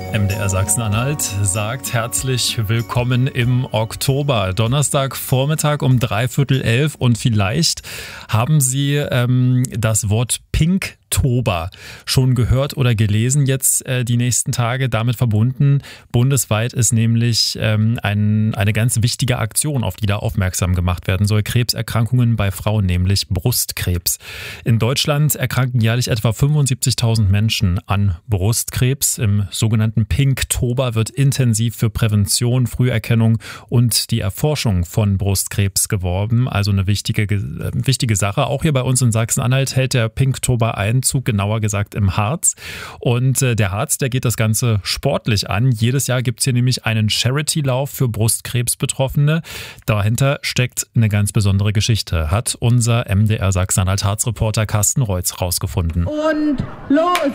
MDR Sachsen-Anhalt sagt herzlich willkommen im Oktober. Donnerstagvormittag um 10:45 und vielleicht haben Sie das Wort Pinktober schon gehört oder gelesen jetzt die nächsten Tage. Damit verbunden, bundesweit ist nämlich eine ganz wichtige Aktion, auf die da aufmerksam gemacht werden soll. Krebserkrankungen bei Frauen, nämlich Brustkrebs. In Deutschland erkranken jährlich etwa 75.000 Menschen an Brustkrebs. Im sogenannten Pinktober wird intensiv für Prävention, Früherkennung und die Erforschung von Brustkrebs geworben. Also eine wichtige Sache. Auch hier bei uns in Sachsen-Anhalt hält der Pinktober Einzug, genauer gesagt im Harz. Und der Harz, der geht das Ganze sportlich an. Jedes Jahr gibt es hier nämlich einen Charity-Lauf für Brustkrebsbetroffene. Dahinter steckt eine ganz besondere Geschichte, hat unser MDR Sachsen-Anhalt-Harz-Reporter Carsten Reutz rausgefunden. Und los!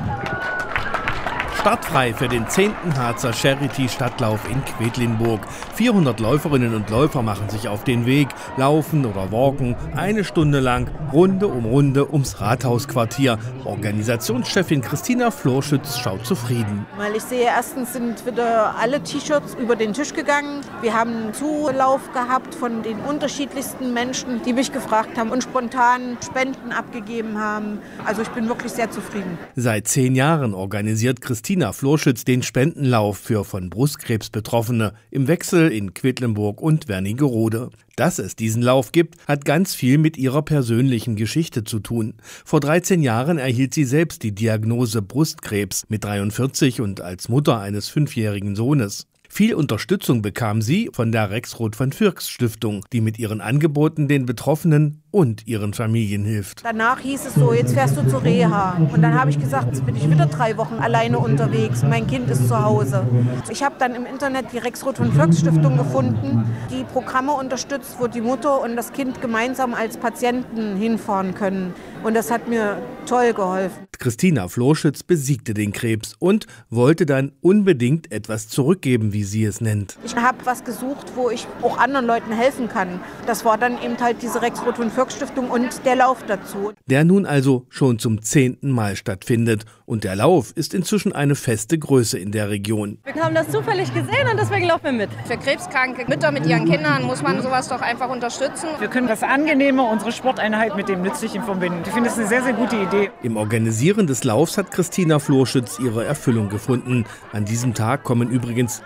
Startfrei für den 10. Harzer Charity-Stadtlauf in Quedlinburg. 400 Läuferinnen und Läufer machen sich auf den Weg, laufen oder walken eine Stunde lang Runde um Runde ums Rathausquartier. Organisationschefin Christina Florschütz schaut zufrieden. Weil ich sehe, erstens sind wieder alle T-Shirts über den Tisch gegangen. Wir haben einen Zulauf gehabt von den unterschiedlichsten Menschen, die mich gefragt haben und spontan Spenden abgegeben haben. Also ich bin wirklich sehr zufrieden. Seit 10 Jahren organisiert Christina Florschütz den Spendenlauf für von Brustkrebs Betroffene im Wechsel in Quedlinburg und Wernigerode. Dass es diesen Lauf gibt, hat ganz viel mit ihrer persönlichen Geschichte zu tun. Vor 13 Jahren erhielt sie selbst die Diagnose Brustkrebs mit 43 und als Mutter eines 5-jährigen Sohnes. Viel Unterstützung bekam sie von der Rexroth von Fircks Stiftung, die mit ihren Angeboten den Betroffenen und ihren Familien hilft. Danach hieß es so, jetzt fährst du zur Reha. Und dann habe ich gesagt, jetzt bin ich wieder 3 Wochen alleine unterwegs. Mein Kind ist zu Hause. Ich habe dann im Internet die Rexroth von Fircks Stiftung gefunden, die Programme unterstützt, wo die Mutter und das Kind gemeinsam als Patienten hinfahren können. Und das hat mir toll geholfen. Christina Florschütz besiegte den Krebs und wollte dann unbedingt etwas zurückgeben, wie sie es nennt. Ich habe was gesucht, wo ich auch anderen Leuten helfen kann. Das war dann eben halt diese Rexroth von Fircks Stiftung und der Lauf dazu. Der nun also schon zum 10. Mal stattfindet. Und der Lauf ist inzwischen eine feste Größe in der Region. Wir haben das zufällig gesehen und deswegen laufen wir mit. Für krebskranke Mütter mit ihren Kindern muss man sowas doch einfach unterstützen. Wir können das Angenehme, unsere Sporteinheit mit dem Nützlichen verbinden. Ich finde das eine sehr, sehr gute Idee. Im Organisieren des Laufs hat Christina Florschütz ihre Erfüllung gefunden. An diesem Tag kommen übrigens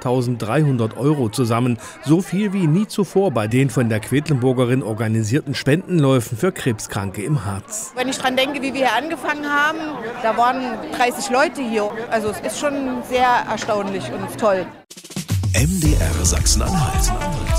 4.300 € zusammen. So viel wie nie zuvor bei den von der Quedlinburgerin organisierten Spendenläufen für Krebskranke im Harz. Wenn ich dran denke, wie wir hier angefangen haben, da waren 30 Leute hier. Also es ist schon sehr erstaunlich und toll. MDR Sachsen-Anhalt.